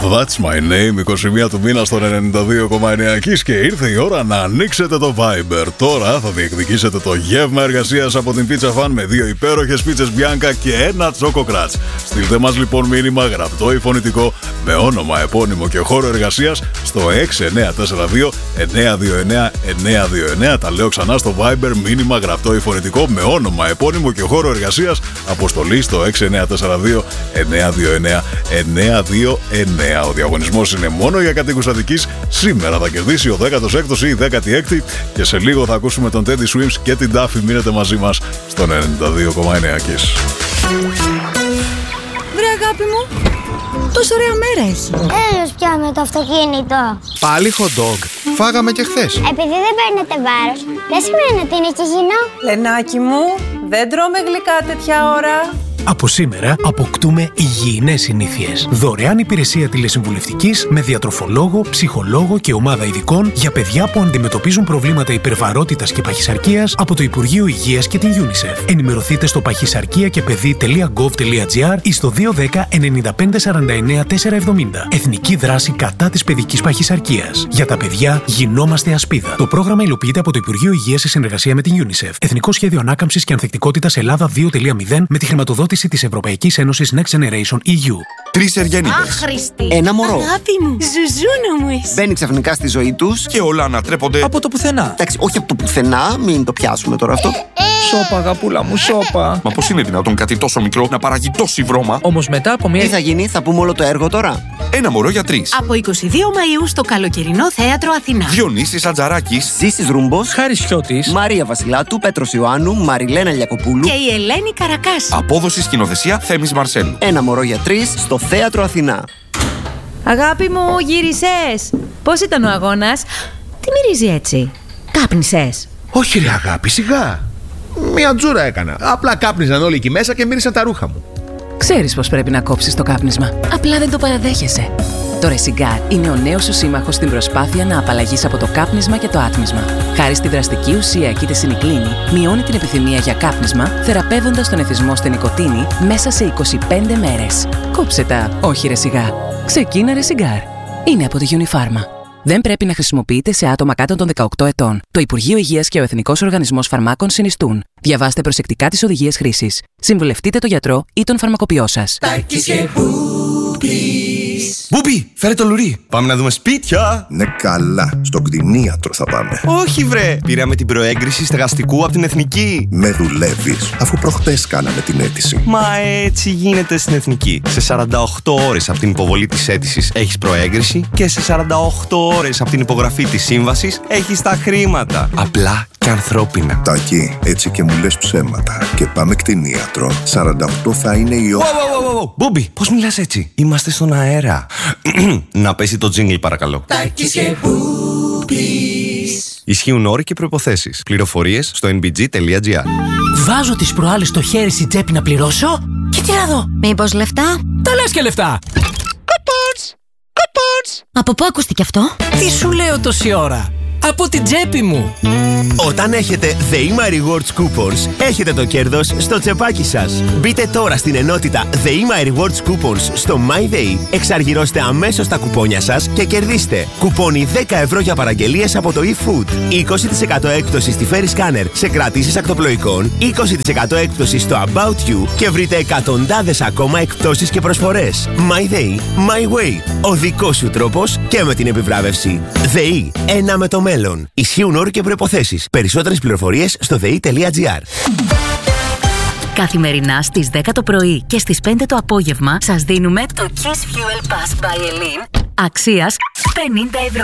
That's my name, 21 του μήνα στο 92,9 Kiss και ήρθε η ώρα να ανοίξετε το Viber. Τώρα θα διεκδικήσετε το γεύμα εργασίας από την Pizza Fan με 2 υπέροχες πίτσες Bianca και ένα Choco Crunch. Στείλτε μας λοιπόν μήνυμα γραπτό ή φωνητικό με όνομα, επώνυμο και χώρο εργασίας στο 6942 929 929. Τα λέω ξανά στο Viber, μήνυμα γραπτό ή φωνητικό με όνομα, επώνυμο και χώρο εργασίας. Αποστολή στο 6942 929 929. Ο διαγωνισμός είναι μόνο για κατοίκους Αττικής. Σήμερα θα κερδίσει ο 16ος ή η 16η και σε λίγο θα ακούσουμε τον Teddy Swims και την Duffy. Μείνετε μαζί μας στο 92,9 Kiss. Βρε αγάπη μου, τόσο ωραία μέρα έχει. Έλος πια με το αυτοκίνητο. Πάλι hot dog. Φάγαμε και χθες. Επειδή δεν παίρνετε βάρος, δεν σημαίνει ότι είναι χυζινό. Λενάκι μου, δεν τρώμε γλυκά τέτοια ώρα. Από σήμερα αποκτούμε υγιεινές συνήθειες. Δωρεάν υπηρεσία τηλεσυμβουλευτικής με διατροφολόγο, ψυχολόγο και ομάδα ειδικών για παιδιά που αντιμετωπίζουν προβλήματα υπερβαρότητας και παχυσαρκίας από το Υπουργείο Υγείας και την UNICEF. Ενημερωθείτε στο παχυσαρκία-και-παιδί.gov.gr ή στο 210 95 49 470. Εθνική δράση κατά της παιδικής παχυσαρκίας. Για τα παιδιά γινόμαστε ασπίδα. Το πρόγραμμα υλοποιείται από το Υπουργείο Υγείας σε συνεργασία με την UNICEF. Εθνικό Σχέδιο Ανάκαμψης και Ανθεκτικότητας Ελλάδα 2.0 με τη χρηματοδότηση της Ευρωπαϊκής Ένωσης Next Generation EU. 3 Εργένιδες. Άχρηστη. Ένα μωρό. Αγάπη μου, ζουζούνα μου είσαι. Μπαίνει ξαφνικά στη ζωή τους και όλα ανατρέπονται Από το πουθενά. Εντάξει, όχι από το πουθενά, μην το πιάσουμε τώρα αυτό. Σώπα, αγαπούλα μου, σώπα. Μα πώς είναι δυνατόν κάτι τόσο μικρό να παράγει τόση βρώμα? Όμως μετά από Τι μια. θα γίνει, θα πούμε όλο το έργο τώρα. Ένα μωρό για 3. Από 22 Μαΐου στο Καλοκαιρινό Θέατρο Αθηνά. Διονύσης Ατζαράκης. Ζήσης Ρούμπος, Χάρης Χιώτης. Μαρία Βασιλάτου, Πέτρος Ιωάννου, Μαριλένα Λιακοπούλου. Και η Ελένη Καρακάση. Απόδοση σκηνοθεσία Θέμης Μαρσέλου. Ένα μωρό για 3 στο Θέατρο Αθηνά. Αγάπη μου, γύρισες. Πώς ήταν ο αγώνας? Τι μυρίζει έτσι? Κάπνισες? Όχι ρε αγάπη, σιγά. Μια τζούρα έκανα. Απλά κάπνιζαν όλοι εκεί μέσα και μύρισαν τα ρούχα μου. Ξέρεις πως πρέπει να κόψεις το κάπνισμα. Απλά δεν το παραδέχεσαι. Το Resigar είναι ο νέος σου σύμμαχος στην προσπάθεια να απαλλαγείς από το κάπνισμα και το άτμισμα. Χάρη στη δραστική ουσία κητεσινικλίνη, μειώνει την επιθυμία για κάπνισμα, θεραπεύοντας τον εθισμό στη νοικοτήνη μέσα σε 25 μέρες. Κόψε τα, όχι Resigar. Ξεκίνα Resigar. Είναι από τη Unifarma. Δεν πρέπει να χρησιμοποιείται σε άτομα κάτω των 18 ετών. Το Υπουργείο Υγείας και ο Εθνικός Οργανισμός Φαρμάκων συνιστούν. Διαβάστε προσεκτικά τις οδηγίες χρήσης. Συμβουλευτείτε τον γιατρό ή τον φαρμακοποιό σας. Μπούπι, φέρε το λουρί. Πάμε να δούμε σπίτια. Ναι, καλά. Στο κτηνίατρο θα πάμε. Όχι, βρε. Πήραμε την προέγκριση στεγαστικού από την Εθνική. Με δουλεύεις, αφού προχτές κάναμε την αίτηση. Μα έτσι γίνεται στην Εθνική. Σε 48 ώρες από την υποβολή της αίτησης έχεις προέγκριση και σε 48 ώρες από την υπογραφή της σύμβασης έχεις τα χρήματα. Απλά και ανθρώπινα. Τάκη, έτσι και μου λες ψέματα. Και πάμε κτηνίατρο. 48 θα είναι η ώρα. Μπούμπι, πώς μιλάς έτσι? Είμαστε στον αέρα. Να πέσει το τζίνγκλ παρακαλώ. Τάκης και Μπούπης. Ισχύουν όροι και προϋποθέσεις. Πληροφορίες στο nbg.gr. Βάζω τις προάλλες στο χέρι στην τσέπη να πληρώσω και τι να δω. Μήπως λεφτά? Τα λες και λεφτά. Από πού ακούστηκε αυτό? Τι σου λέω τόση ώρα? Από την τσέπη μου. Όταν έχετε The Rewards Coupons, έχετε το κέρδος στο τσεπάκι σας. Μπείτε τώρα στην ενότητα The Rewards Coupons στο MyDay, εξαργυρώστε αμέσως τα κουπόνια σας και κερδίστε κουπόνι 10 ευρώ για παραγγελίες από το eFood, 20% έκπτωση στη Ferry Scanner σε κρατήσεις ακτοπλοϊκών, 20% έκπτωση στο About You και βρείτε εκατοντάδες ακόμα εκπτώσεις και προσφορές. MyDay, My Way, ο δικός σου τρόπος και με την επιβράβευση. ΔΕΗ, ένα με το μέλλον. Ισχύουν όροι και προϋποθέσεις. Περισσότερες πληροφορίες στο ΔΕΗ.gr. Καθημερινά στις 10 το πρωί και στις 5 το απόγευμα σας δίνουμε το Kiss Fuel Pass by Elin αξίας 50 ευρώ.